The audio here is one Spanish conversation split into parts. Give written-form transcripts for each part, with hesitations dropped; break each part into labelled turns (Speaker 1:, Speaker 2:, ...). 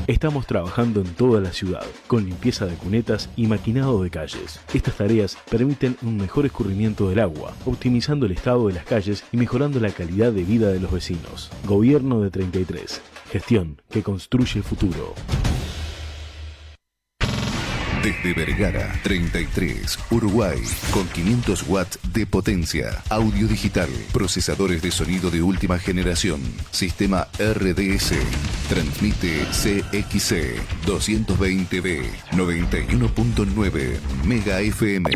Speaker 1: Estamos trabajando en toda la ciudad, con limpieza de cunetas y maquinado de calles. Estas tareas permiten un mejor escurrimiento del agua, optimizando el estado de las calles y mejorando la calidad de vida de los vecinos. Gobierno de 33. Gestión que construye el futuro.
Speaker 2: Desde Vergara, 33, Uruguay, con 500 watts de potencia, audio digital, procesadores de sonido de última generación, sistema RDS, transmite CXC 220B, 91.9 Mega FM.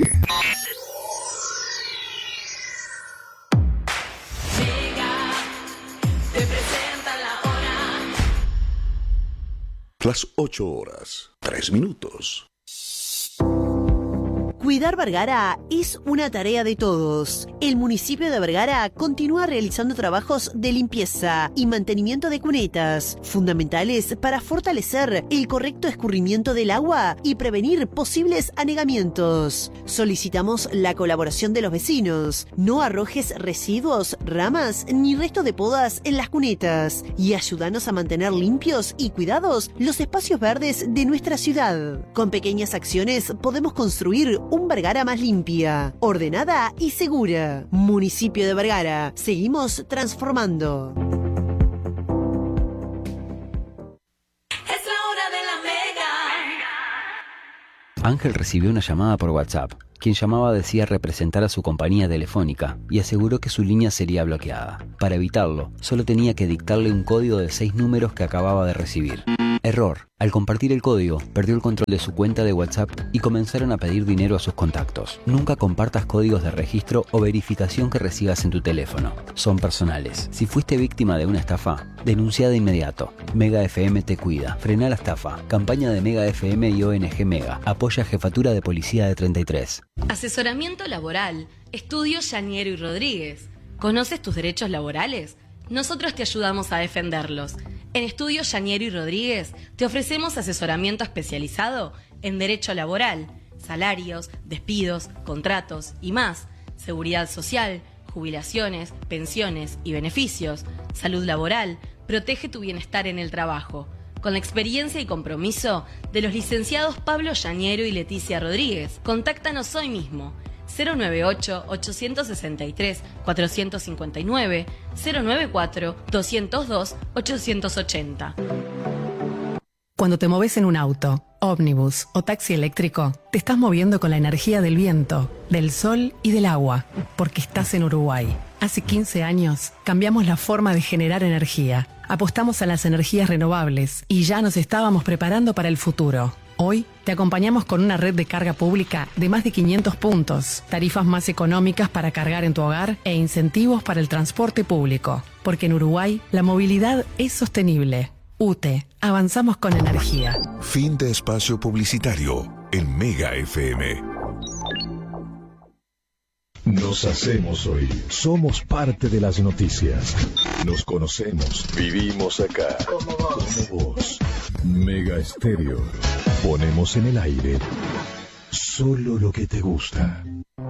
Speaker 3: Las 8 horas, 3 minutos.
Speaker 4: Cuidar Vergara es una tarea de todos. El municipio de Vergara continúa realizando trabajos de limpieza y mantenimiento de cunetas, fundamentales para fortalecer el correcto escurrimiento del agua y prevenir posibles anegamientos. Solicitamos la colaboración de los vecinos. No arrojes residuos, ramas ni restos de podas en las cunetas y ayúdanos a mantener limpios y cuidados los espacios verdes de nuestra ciudad. Con pequeñas acciones podemos construir un Vergara más limpia, ordenada y segura. Municipio de Vergara. Seguimos transformando.
Speaker 5: Es la hora de la Mega.
Speaker 6: Ángel recibió una llamada por WhatsApp. Quien llamaba decía representar a su compañía telefónica y aseguró que su línea sería bloqueada. Para evitarlo, solo tenía que dictarle un código de 6 números que acababa de recibir. Error. Al compartir el código, perdió el control de su cuenta de WhatsApp y comenzaron a pedir dinero a sus contactos. Nunca compartas códigos de registro o verificación que recibas en tu teléfono. Son personales. Si fuiste víctima de una estafa, denuncia de inmediato. Mega FM te cuida. Frena la estafa. Campaña de Mega FM y ONG Mega. Apoya Jefatura de Policía de 33.
Speaker 5: Asesoramiento laboral. Estudio Yaniero y Rodríguez. ¿Conoces tus derechos laborales? Nosotros te ayudamos a defenderlos. En Estudio Yaniero y Rodríguez te ofrecemos asesoramiento especializado en derecho laboral, salarios, despidos, contratos y más, seguridad social, jubilaciones, pensiones y beneficios, salud laboral, protege tu bienestar en el trabajo. Con la experiencia y compromiso de los licenciados Pablo Yaniero y Leticia Rodríguez, contáctanos hoy mismo. 098-863-459, 094-202-880.
Speaker 7: Cuando te moves en un auto, ómnibus o taxi eléctrico, te estás moviendo con la energía del viento, del sol y del agua, porque estás en Uruguay. Hace 15 años cambiamos la forma de generar energía, apostamos a las energías renovables y ya nos estábamos preparando para el futuro. Hoy te acompañamos con una red de carga pública de más de 500 puntos, tarifas más económicas para cargar en tu hogar e incentivos para el transporte público. Porque en Uruguay la movilidad es sostenible. UTE, avanzamos con energía.
Speaker 3: Fin de espacio publicitario en Mega FM.
Speaker 8: Nos hacemos oír. Somos parte de las noticias. Nos conocemos. Vivimos acá. Como vos. Mega Estéreo. Ponemos en el aire solo lo que te gusta.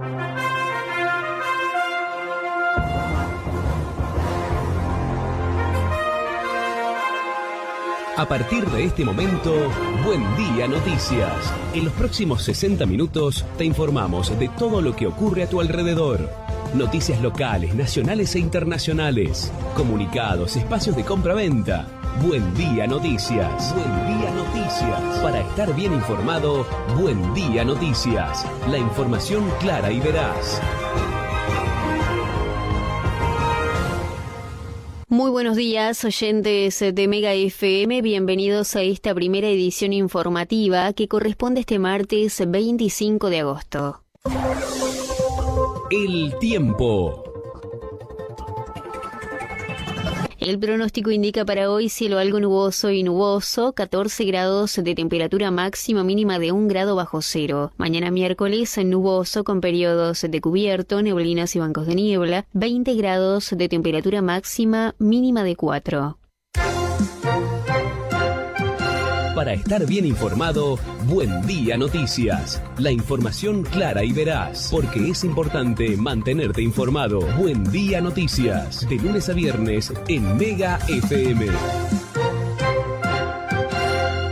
Speaker 9: A partir de este momento, Buen Día Noticias. En los próximos 60 minutos te informamos de todo lo que ocurre a tu alrededor. Noticias locales, nacionales e internacionales. Comunicados, espacios de compra-venta. Buen Día Noticias. Buen Día Noticias. Para estar bien informado, Buen Día Noticias. La información clara y veraz.
Speaker 10: Muy buenos días, oyentes de Mega FM. Bienvenidos a esta primera edición informativa que corresponde este martes 25 de agosto.
Speaker 9: El tiempo.
Speaker 10: El pronóstico indica para hoy cielo algo nuboso y nuboso, 14 grados de temperatura máxima, mínima de 1 grado bajo cero. Mañana miércoles nuboso con periodos de cubierto, neblinas y bancos de niebla, 20 grados de temperatura máxima, mínima de 4.
Speaker 9: Para estar bien informado, Buen Día Noticias. La información clara y veraz, porque es importante mantenerte informado. Buen Día Noticias, de lunes a viernes en Mega FM.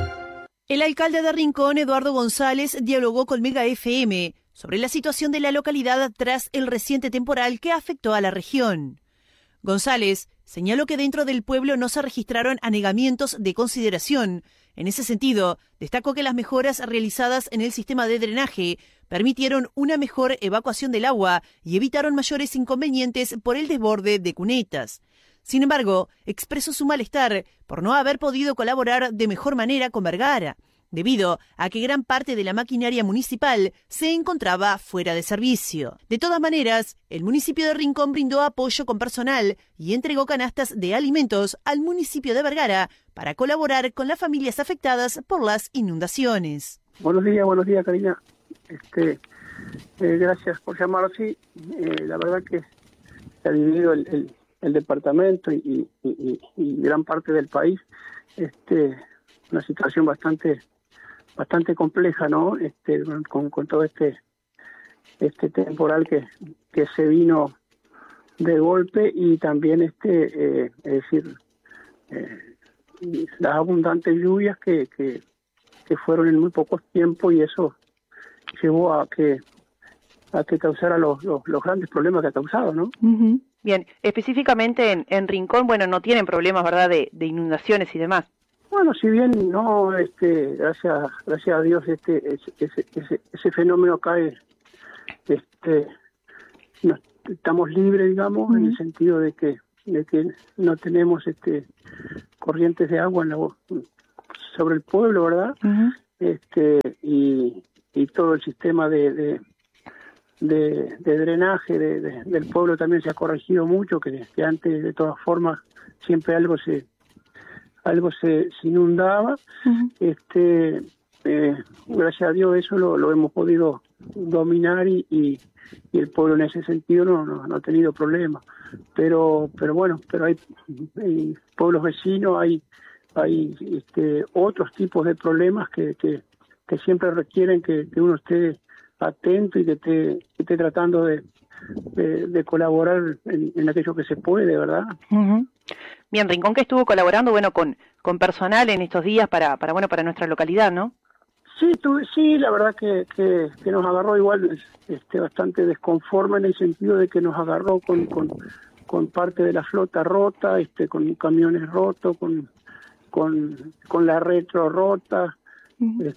Speaker 4: El alcalde de Rincón, Eduardo González, dialogó con Mega FM sobre la situación de la localidad tras el reciente temporal que afectó a la región. González señaló que dentro del pueblo no se registraron anegamientos de consideración. En ese sentido, destacó que las mejoras realizadas en el sistema de drenaje permitieron una mejor evacuación del agua y evitaron mayores inconvenientes por el desborde de cunetas. Sin embargo, expresó su malestar por no haber podido colaborar de mejor manera con Vergara, debido a que gran parte de la maquinaria municipal se encontraba fuera de servicio. De todas maneras, el municipio de Rincón brindó apoyo con personal y entregó canastas de alimentos al municipio de Vergara para colaborar con las familias afectadas por las inundaciones.
Speaker 11: Buenos días, Karina. Gracias por llamar así. La verdad que se ha dividido el departamento y gran parte del país. Una situación bastante compleja, ¿no? Con todo este temporal que se vino de golpe y también es decir, las abundantes lluvias que fueron en muy poco tiempo, y eso llevó a que causara los grandes problemas que ha causado, ¿no?
Speaker 12: Uh-huh. Bien, específicamente en Rincón, bueno, no tienen problemas, ¿verdad?, de inundaciones y demás.
Speaker 11: Bueno, si bien no, gracias a Dios, ese fenómeno cae, no, estamos libres, digamos, uh-huh, en el sentido de que no tenemos corrientes de agua sobre el pueblo, ¿verdad? Uh-huh. Y todo el sistema de drenaje del pueblo también se ha corregido mucho, que antes de todas formas siempre algo se inundaba. Uh-huh. Gracias a Dios eso lo hemos podido dominar y el pueblo en ese sentido no ha tenido problemas. Pero hay pueblos vecinos, hay otros tipos de problemas que siempre requieren que uno esté atento y que esté tratando de colaborar en aquello que se puede, ¿verdad?
Speaker 12: Uh-huh. Bien, Rincón que estuvo colaborando, bueno, con personal en estos días para nuestra localidad, ¿no?
Speaker 11: Sí, la verdad que nos agarró igual bastante desconforme, en el sentido de que nos agarró con parte de la flota rota, con camiones rotos, con la retro rota, uh-huh,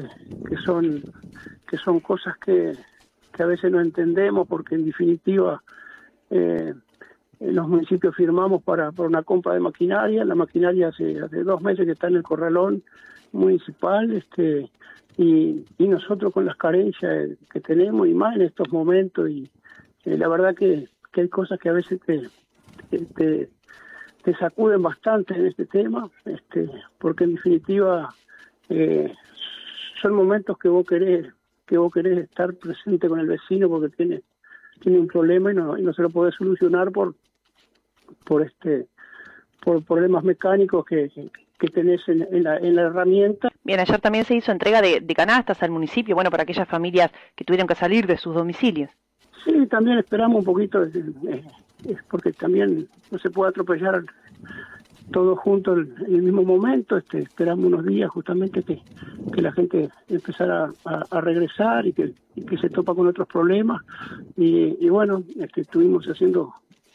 Speaker 11: que son cosas que a veces no entendemos, porque en definitiva los municipios firmamos para una compra de maquinaria. La maquinaria hace 2 meses que está en el corralón municipal, y nosotros con las carencias que tenemos, y más en estos momentos, y la verdad que hay cosas que a veces te sacuden bastante en este tema, porque en definitiva son momentos que vos querés estar presente con el vecino porque tiene un problema y no se lo podés solucionar por problemas mecánicos que tenés en la herramienta.
Speaker 12: Bien, ayer también se hizo entrega de canastas al municipio, bueno, para aquellas familias que tuvieron que salir de sus domicilios.
Speaker 11: Sí, también esperamos un poquito, porque también no se puede atropellar todo junto en el mismo momento. Esperamos unos días justamente que la gente empezara a regresar y que se topa con otros problemas, y bueno, estuvimos haciendo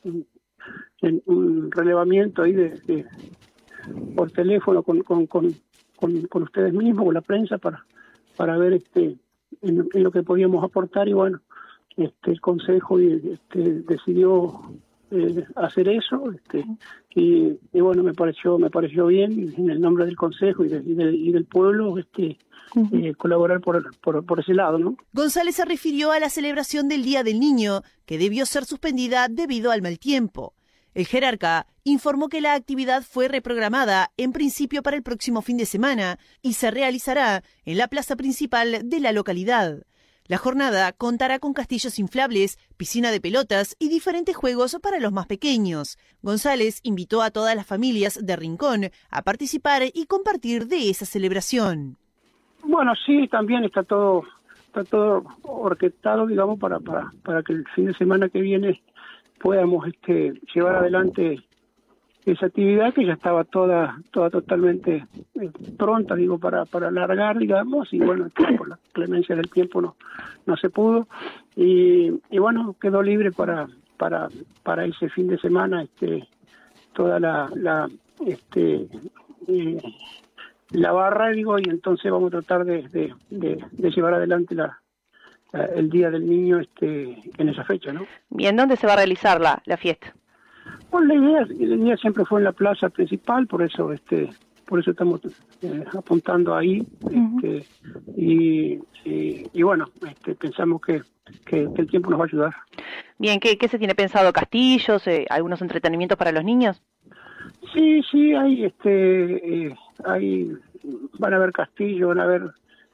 Speaker 11: un relevamiento ahí por teléfono con ustedes mismos, con la prensa, para ver en lo que podíamos aportar, y bueno, el consejo decidió hacer eso, y bueno, me pareció bien, en el nombre del consejo y del pueblo, colaborar por ese lado, ¿no?
Speaker 4: González se refirió a la celebración del Día del Niño, que debió ser suspendida debido al mal tiempo. El jerarca informó que la actividad fue reprogramada en principio para el próximo fin de semana y se realizará en la plaza principal de la localidad. La jornada contará con castillos inflables, piscina de pelotas y diferentes juegos para los más pequeños. González invitó a todas las familias de Rincón a participar y compartir de esa celebración.
Speaker 11: Bueno, sí, también está todo orquestado, digamos, para que el fin de semana que viene podamos llevar adelante esa actividad que ya estaba toda totalmente pronta, digo, para alargar, digamos, y bueno, por la clemencia del tiempo no se pudo, y bueno, quedó libre para ese fin de semana toda la barra, digo, y entonces vamos a tratar de llevar adelante el Día del Niño en esa fecha, ¿no?
Speaker 12: ¿Y en dónde se va a realizar la fiesta?
Speaker 11: Bueno, la idea siempre fue en la plaza principal, por eso estamos apuntando ahí, y bueno, pensamos que el tiempo nos va a ayudar.
Speaker 12: Bien, ¿qué se tiene pensado? ¿Castillos? ¿Algunos entretenimientos para los niños?
Speaker 11: Sí, hay van a haber castillos, van a haber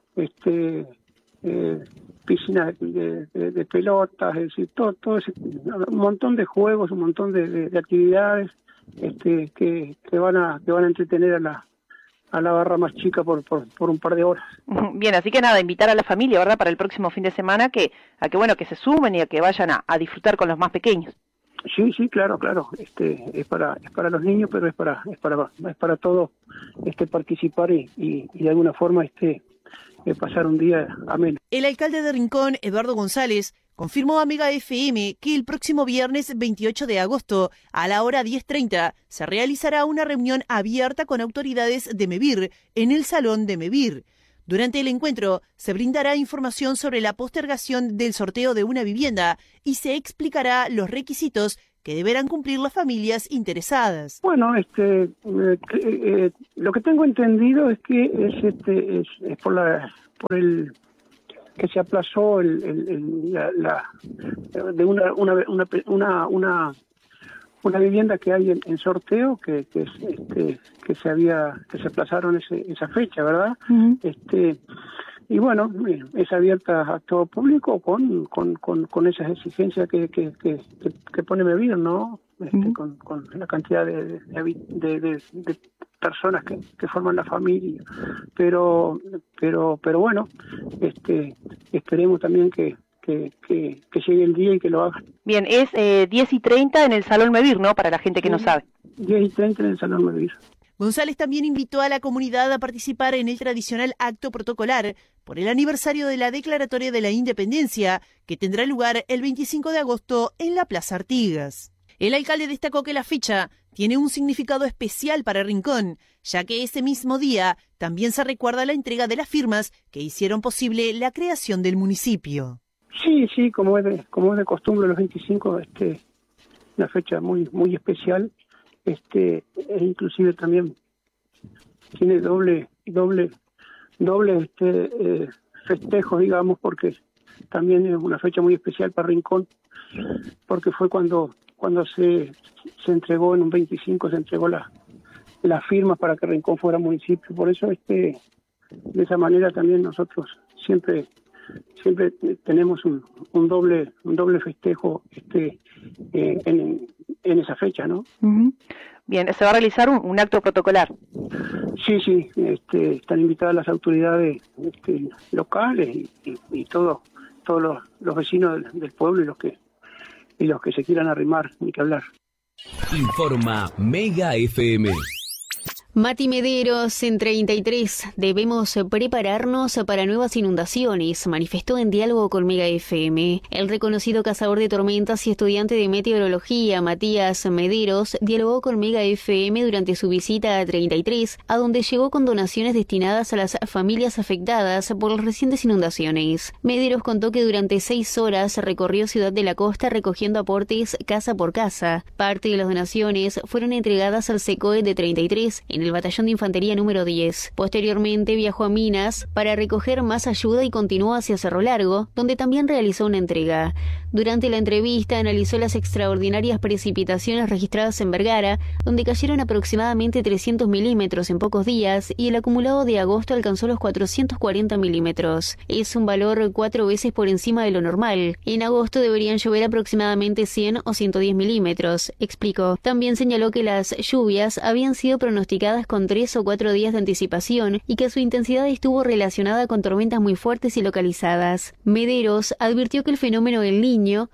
Speaker 11: piscinas de pelotas, es decir, todo ese, un montón de juegos, un montón de actividades que van a entretener a la barra más chica por un par de horas.
Speaker 12: Bien, así que nada, invitar a la familia, ¿verdad?, para el próximo fin de semana que se sumen y a que vayan a disfrutar con los más pequeños.
Speaker 11: Sí, claro. Es para los niños, pero es para todos participar y de alguna forma pasar un día ameno.
Speaker 4: El alcalde de Rincón, Eduardo González, confirmó a Mega FM que el próximo viernes 28 de agosto, a la hora 10:30, se realizará una reunión abierta con autoridades de MEVIR en el Salón de MEVIR. Durante el encuentro se brindará información sobre la postergación del sorteo de una vivienda y se explicará los requisitos que deberán cumplir las familias interesadas.
Speaker 11: Bueno, lo que tengo entendido es que es por el que se aplazó de una vivienda que hay en sorteo que se aplazaron esa fecha, ¿verdad? Uh-huh. Y bueno, es abierta a todo público con esas exigencias que pone MEVIR, ¿no? Uh-huh. Con la cantidad de personas que forman la familia, pero bueno, esperemos también que llegue el día y que lo hagan.
Speaker 12: Bien, es 10:30 en el Salón MEVIR, ¿no?, para la gente que no sabe.
Speaker 11: 10:30 en el Salón MEVIR.
Speaker 4: González también invitó a la comunidad a participar en el tradicional acto protocolar por el aniversario de la Declaratoria de la Independencia, que tendrá lugar el 25 de agosto en la Plaza Artigas. El alcalde destacó que la fecha tiene un significado especial para Rincón, ya que ese mismo día también se recuerda la entrega de las firmas que hicieron posible la creación del municipio.
Speaker 11: Sí, como es de costumbre, los 25, una fecha muy especial, e inclusive también tiene doble festejo, digamos, porque también es una fecha muy especial para Rincón, porque fue cuando se entregó en un 25, se entregó las firmas para que Rincón fuera municipio. Por eso de esa manera también nosotros siempre tenemos un doble festejo en esa fecha, ¿no?
Speaker 12: Uh-huh. Bien, se va a realizar un acto protocolar.
Speaker 11: Sí, están invitadas las autoridades locales y todos los vecinos del pueblo y los que se quieran arrimar, ni que hablar.
Speaker 9: Informa Mega FM.
Speaker 10: Mati Mederos, en 33, debemos prepararnos para nuevas inundaciones, manifestó en diálogo con Mega FM. El reconocido cazador de tormentas y estudiante de meteorología, Matías Mederos, dialogó con Mega FM durante su visita a 33, a donde llegó con donaciones destinadas a las familias afectadas por las recientes inundaciones. Mederos contó que durante 6 horas recorrió Ciudad de la Costa recogiendo aportes casa por casa. Parte de las donaciones fueron entregadas al SECOE de 33, en el Batallón de Infantería número 10. Posteriormente viajó a Minas para recoger más ayuda y continuó hacia Cerro Largo, donde también realizó una entrega. Durante la entrevista analizó las extraordinarias precipitaciones registradas en Vergara, donde cayeron aproximadamente 300 milímetros en pocos días y el acumulado de agosto alcanzó los 440 milímetros. Es un valor 4 veces por encima de lo normal. En agosto deberían llover aproximadamente 100 o 110 milímetros, explicó. También señaló que las lluvias habían sido pronosticadas con 3 o 4 días de anticipación y que su intensidad estuvo relacionada con tormentas muy fuertes y localizadas. Mederos advirtió que el fenómeno El Niño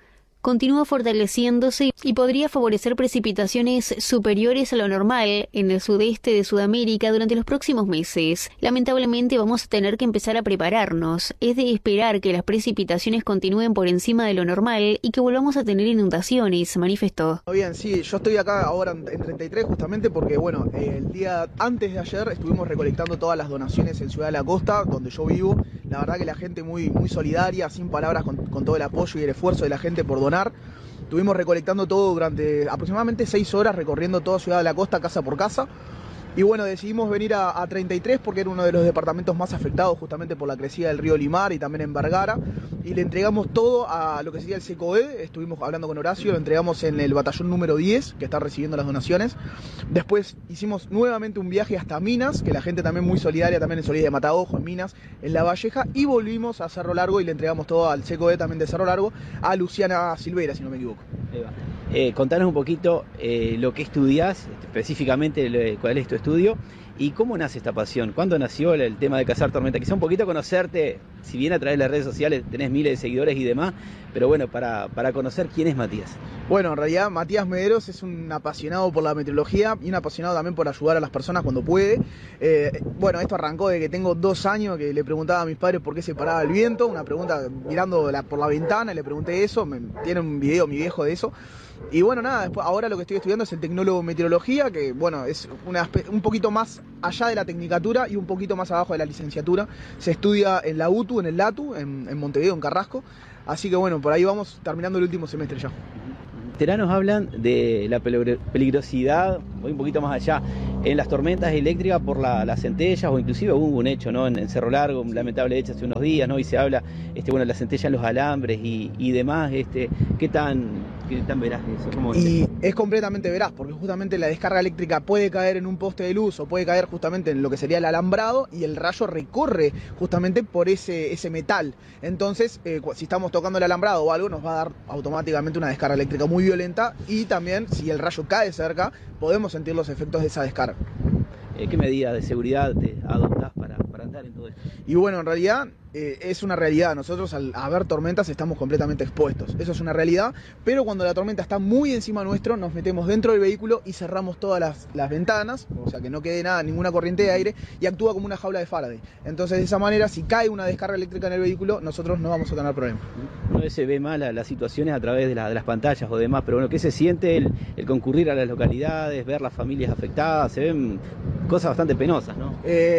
Speaker 10: continúa fortaleciéndose y podría favorecer precipitaciones superiores a lo normal en el sudeste de Sudamérica durante los próximos meses. Lamentablemente vamos a tener que empezar a prepararnos. Es de esperar que las precipitaciones continúen por encima de lo normal y que volvamos a tener inundaciones, manifestó.
Speaker 13: Bien, sí, yo estoy acá ahora en 33 justamente porque, bueno, el día antes de ayer estuvimos recolectando todas las donaciones en Ciudad de la Costa, donde yo vivo. La verdad que la gente muy solidaria, sin palabras, con todo el apoyo y el esfuerzo de la gente por donar. Estuvimos recolectando todo durante aproximadamente 6 horas, recorriendo toda Ciudad de la Costa, casa por casa. Y bueno, decidimos venir a 33 porque era uno de los departamentos más afectados justamente por la crecida del río Limar y también en Vergara. Y le entregamos todo a lo que sería el CECOE. Estuvimos hablando con Horacio, lo entregamos en el batallón número 10, que está recibiendo las donaciones. Después hicimos nuevamente un viaje hasta Minas, que la gente también muy solidaria, también en Solís de Mataojo, en Minas, en La Valleja. Y volvimos a Cerro Largo y le entregamos todo al CECOE también de Cerro Largo, a Luciana Silveira, si no me equivoco.
Speaker 14: Contanos un poquito lo que estudiás, específicamente cuál es tu estudio y cómo nace esta pasión. ¿Cuándo nació el tema de cazar tormenta? Quizá un poquito conocerte, si bien a través de las redes sociales tenés miles de seguidores y demás, pero bueno, para conocer quién es Matías.
Speaker 13: Bueno, en realidad Matías Mederos es un apasionado por la meteorología y un apasionado también por ayudar a las personas cuando puede. Bueno, esto arrancó de que tengo 2 años, que le preguntaba a mis padres por qué se paraba el viento, una pregunta mirando por la ventana, le pregunté eso, tiene un video mi viejo de eso. Y bueno, nada, después, ahora lo que estoy estudiando es el tecnólogo en meteorología, que bueno, es un poquito más allá de la tecnicatura y un poquito más abajo de la licenciatura. Se estudia en la UTU, en el LATU, en Montevideo, en Carrasco. Así que bueno, por ahí vamos terminando el último semestre ya.
Speaker 14: Veteranos hablan de la peligrosidad, voy un poquito más allá, en las tormentas eléctricas por las centellas, o inclusive hubo un hecho, ¿no? En Cerro Largo, un lamentable hecho hace unos días, ¿no? Y se habla, bueno, la centella en los alambres y demás, ¿qué tan veraz es eso?
Speaker 13: Y es completamente veraz, porque justamente la descarga eléctrica puede caer en un poste de luz o puede caer justamente en lo que sería el alambrado y el rayo recorre justamente por ese metal. Entonces, si estamos tocando el alambrado o algo, nos va a dar automáticamente una descarga eléctrica muy violenta y también, si el rayo cae cerca, podemos sentir los efectos de esa descarga.
Speaker 14: ¿Qué medidas de seguridad te adoptás para andar en todo esto?
Speaker 13: Y bueno, en realidad es una realidad. Nosotros al haber tormentas estamos completamente expuestos. Eso es una realidad, pero cuando la tormenta está muy encima nuestro, nos metemos dentro del vehículo y cerramos todas las ventanas, o sea que no quede nada, ninguna corriente de aire, y actúa como una jaula de Faraday. Entonces de esa manera, si cae una descarga eléctrica en el vehículo, nosotros no vamos a tener problema.
Speaker 14: Uno a veces ve mal las situaciones a través de las pantallas o demás, pero bueno, ¿qué se siente el concurrir a las localidades, ver las familias afectadas? Se ven cosas bastante penosas, ¿no?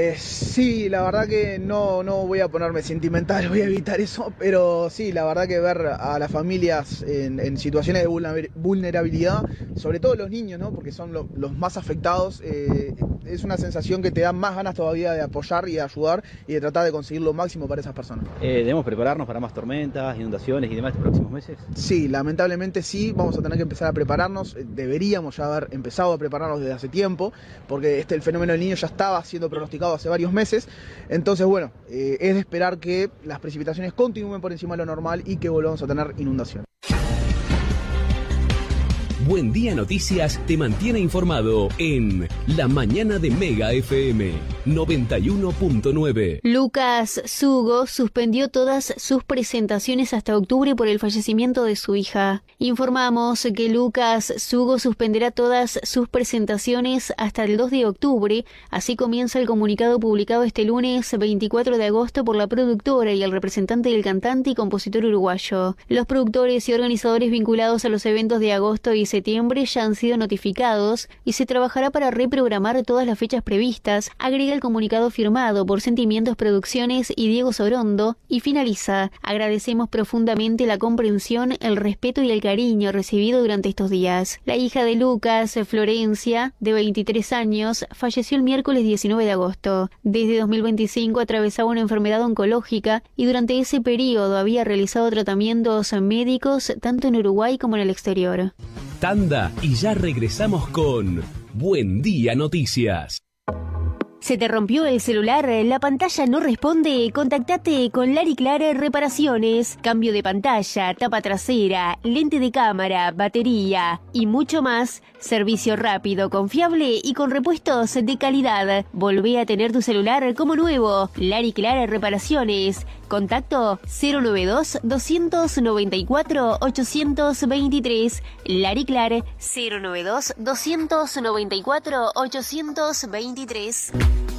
Speaker 13: Sí, la verdad que no voy a ponerme sentimental, voy a evitar eso, pero sí, la verdad que ver a las familias en situaciones de vulnerabilidad, sobre todo los niños, ¿no? Porque son los más afectados, es una sensación que te da más ganas todavía de apoyar y de ayudar y de tratar de conseguir lo máximo para esas personas.
Speaker 14: ¿Debemos prepararnos para más tormentas, inundaciones y demás estos próximos meses?
Speaker 13: Sí, lamentablemente sí, vamos a tener que empezar a prepararnos, deberíamos ya haber empezado a prepararnos desde hace tiempo, porque el fenómeno del Niño ya estaba siendo pronosticado hace varios meses. Entonces bueno, es de esperar que las precipitaciones continúen por encima de lo normal y que volvamos a tener inundación.
Speaker 9: Buen Día Noticias te mantiene informado en La Mañana de Mega FM 91.9.
Speaker 10: Lucas Sugo suspendió todas sus presentaciones hasta octubre por el fallecimiento de su hija. Informamos que Lucas Sugo suspenderá todas sus presentaciones hasta el 2 de octubre. Así comienza el comunicado publicado este lunes 24 de agosto por la productora y el representante del cantante y compositor uruguayo. Los productores y organizadores vinculados a los eventos de agosto y septiembre ya han sido notificados y se trabajará para reprogramar todas las fechas previstas, agrega el comunicado firmado por Sentimientos Producciones y Diego Sorondo, y finaliza: agradecemos profundamente la comprensión, el respeto y el cariño recibido durante estos días. La hija de Lucas, Florencia, de 23 años, falleció el miércoles 19 de agosto. Desde 2025 atravesaba una enfermedad oncológica y durante ese periodo había realizado tratamientos médicos tanto en Uruguay como en el exterior.
Speaker 9: Tanda y ya regresamos con Buen Día Noticias.
Speaker 15: ¿Se te rompió el celular? ¿La pantalla no responde? Contactate con Lari Clara Reparaciones. Cambio de pantalla, tapa trasera, lente de cámara, batería y mucho más. Servicio rápido, confiable y con repuestos de calidad. Volvé a tener tu celular como nuevo. Lari Clara Reparaciones. Contacto 092-294-823. Lari Clar 092-294-823.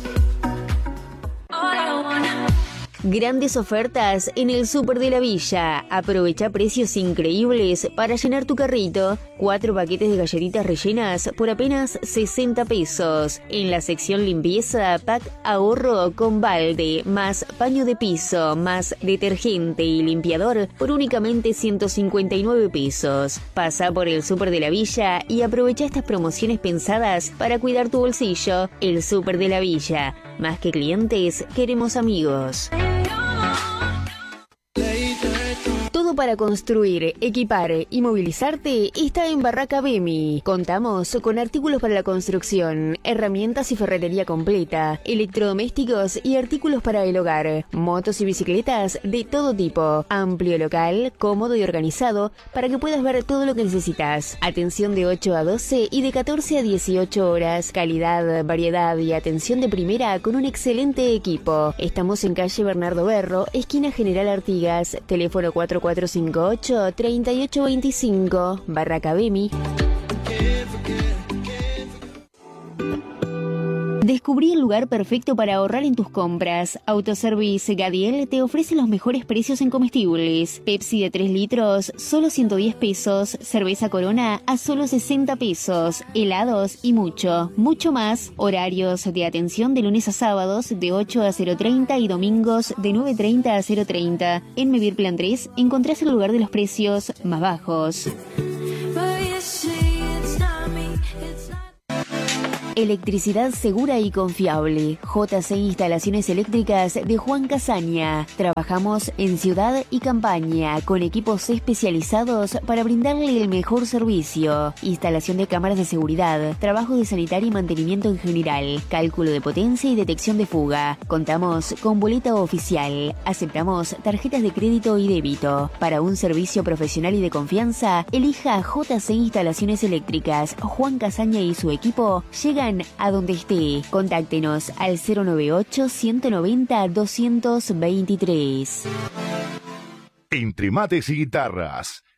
Speaker 15: Grandes ofertas en el Súper de la Villa. Aprovecha precios increíbles para llenar tu carrito. 4 paquetes de galletitas rellenas por apenas 60 pesos. En la sección limpieza, pack ahorro con balde, más paño de piso, más detergente y limpiador por únicamente 159 pesos. Pasa por el Súper de la Villa y aprovecha estas promociones pensadas para cuidar tu bolsillo. El Súper de la Villa. Más que clientes, queremos amigos. Todo para construir, equipar y movilizarte está en Barraca Bemi. Contamos con artículos para la construcción, herramientas y ferretería completa, electrodomésticos y artículos para el hogar, motos y bicicletas de todo tipo. Amplio local, cómodo y organizado para que puedas ver todo lo que necesitas. Atención de 8 a 12 y de 14 a 18 horas. Calidad, variedad y atención de primera con un excelente equipo. Estamos en calle Bernardo Berro, esquina General Artigas, teléfono 4458-3825, Barraca Bemi. Descubrí el lugar perfecto para ahorrar en tus compras. Autoservice Gadiel te ofrece los mejores precios en comestibles. Pepsi de 3 litros, solo 110 pesos. Cerveza Corona a solo 60 pesos. Helados y mucho, mucho más. Horarios de atención de lunes a sábados de 8 a 0:30 y domingos de 9:30 a 0:30. En Mevir Plan 3 encontrás el lugar de los precios más bajos. Electricidad segura y confiable. JC Instalaciones Eléctricas de Juan Casaña. Trabajamos en ciudad y campaña con equipos especializados para brindarle el mejor servicio. Instalación de cámaras de seguridad, trabajo de sanitario y mantenimiento en general, cálculo de potencia y detección de fuga. Contamos con boleta oficial. Aceptamos tarjetas de crédito y débito. Para un servicio profesional y de confianza, elija JC Instalaciones Eléctricas. Juan Casaña y su equipo llegan a donde esté. Contáctenos al 098-190-223.
Speaker 3: Entre mates y guitarras,